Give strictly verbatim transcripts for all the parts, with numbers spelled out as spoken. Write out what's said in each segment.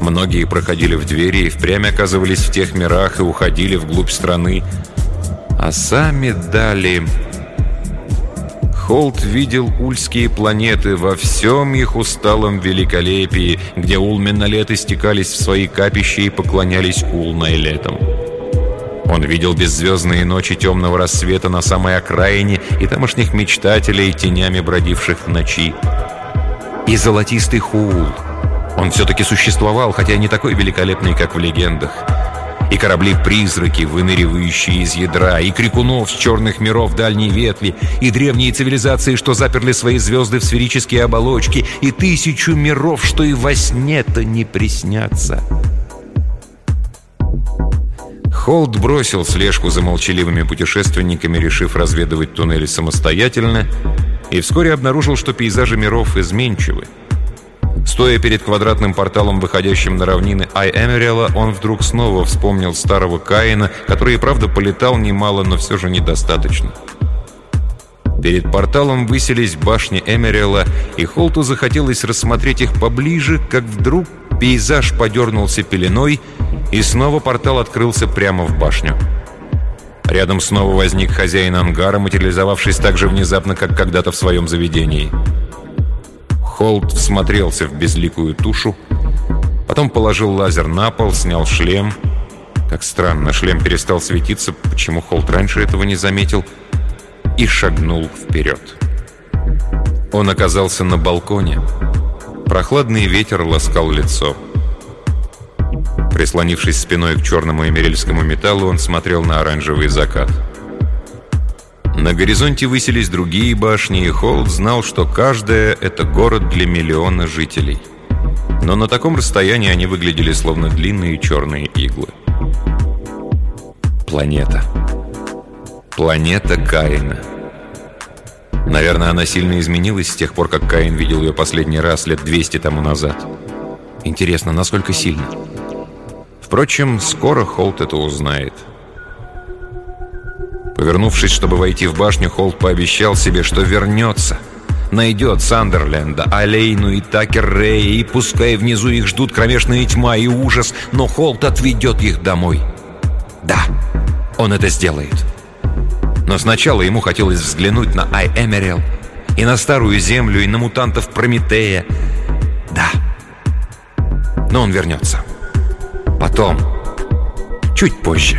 Многие проходили в двери и впрямь оказывались в тех мирах и уходили вглубь страны. А сами дали... Холт видел ульские планеты во всем их усталом великолепии, где улменналеты стекались в свои капища и поклонялись улнайлетам. Он видел беззвездные ночи темного рассвета на самой окраине и тамошних мечтателей, тенями бродивших в ночи. И золотистый Хуул. Он все-таки существовал, хотя не такой великолепный, как в легендах. И корабли-призраки, выныривающие из ядра, и крикунов с черных миров дальней ветви, и древние цивилизации, что заперли свои звезды в сферические оболочки, и тысячу миров, что и во сне-то не приснятся. Холт бросил слежку за молчаливыми путешественниками, решив разведывать туннели самостоятельно, и вскоре обнаружил, что пейзажи миров изменчивы. Стоя перед квадратным порталом, выходящим на равнины Ай-Эмериэла, он вдруг снова вспомнил старого Каина, который и правда полетал немало, но все же недостаточно. Перед порталом высились башни Эмериэла, и Холту захотелось рассмотреть их поближе, как вдруг пейзаж подернулся пеленой, и снова портал открылся прямо в башню. Рядом снова возник хозяин ангара, материализовавшись так же внезапно, как когда-то в своем заведении. Холт всмотрелся в безликую тушу, потом положил лазер на пол, снял шлем. Как странно, шлем перестал светиться, почему Холт раньше этого не заметил, и шагнул вперед. Он оказался на балконе. Прохладный ветер ласкал лицо. Прислонившись спиной к черному эмерельскому металлу, он смотрел на оранжевый закат. На горизонте высились другие башни, и Холт знал, что каждая — это город для миллиона жителей. Но на таком расстоянии они выглядели словно длинные черные иглы. Планета. Планета Каина. Наверное, она сильно изменилась с тех пор, как Каин видел ее последний раз лет двести тому назад. Интересно, насколько сильно? Впрочем, скоро Холт это узнает. Повернувшись, чтобы войти в башню, Холт пообещал себе, что вернется. Найдет Сандерленда, Алейну и Такер-Рэя, и пускай внизу их ждут кромешная тьма и ужас, но Холт отведет их домой. Да, он это сделает. Но сначала ему хотелось взглянуть на Ай-Эмериэл, и на Старую Землю, и на мутантов Прометея. Да, но он вернется. Потом, чуть позже.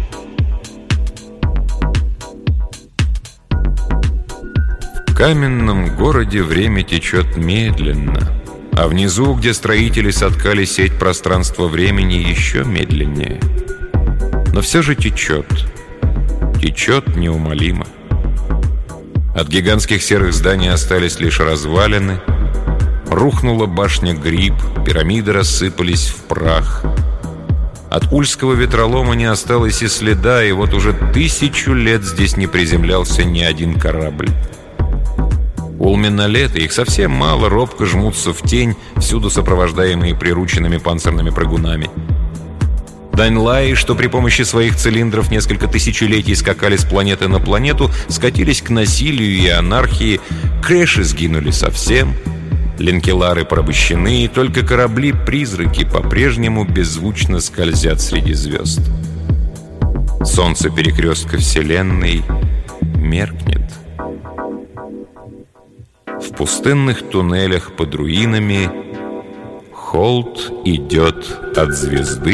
В каменном городе время течет медленно, а внизу, где строители соткали сеть пространства-времени, еще медленнее. Но все же течет. Течет неумолимо. От гигантских серых зданий остались лишь развалины. Рухнула башня Гриб, пирамиды рассыпались в прах. От Ульского ветролома не осталось и следа, и вот уже тысячу лет здесь не приземлялся ни один корабль. Улменналеты, их совсем мало, робко жмутся в тень, всюду сопровождаемые прирученными панцирными прыгунами. Даньлаи, что при помощи своих цилиндров несколько тысячелетий скакали с планеты на планету, скатились к насилию и анархии, крэши сгинули совсем, линкелары порабощены, и только корабли-призраки по-прежнему беззвучно скользят среди звезд. Солнце перекрестка Вселенной меркнет. В пустынных туннелях под руинами Холт идет от звезды